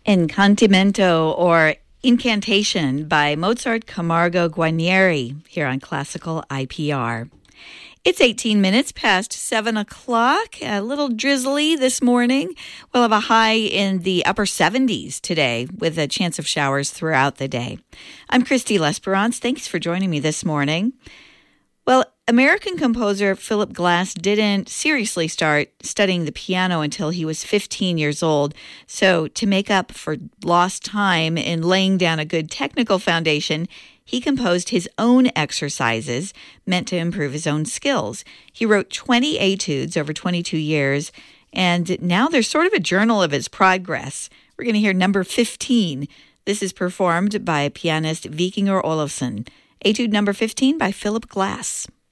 Incantamento or Incantation by Mozart Camargo Guarnieri here on Classical IPR. It's 18 minutes past 7 o'clock, a little drizzly this morning. We'll have a high in the upper 70s today with a chance of showers throughout the day. I'm Christy L'Esperance. Thanks for joining me this morning. Well, American composer Philip Glass didn't seriously start studying the piano until he was 15 years old. So to make up for lost time in laying down a good technical foundation, he composed his own exercises meant to improve his own skills. He wrote 20 etudes over 22 years, and now there's sort of a journal of his progress. We're going to hear number 15. This is performed by pianist Vikingur Olafsson. Etude number 15 by Philip Glass.